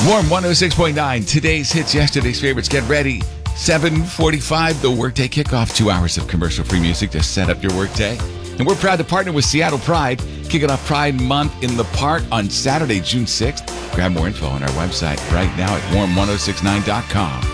Warm 106.9. Today's hits, yesterday's favorites. Get ready. 7:45, the workday kickoff. 2 hours of commercial-free music to set up your workday. And we're proud to partner with Seattle Pride, kicking off Pride Month in the Park on Saturday, June 6th. Grab more info on our website right now at warm1069.com.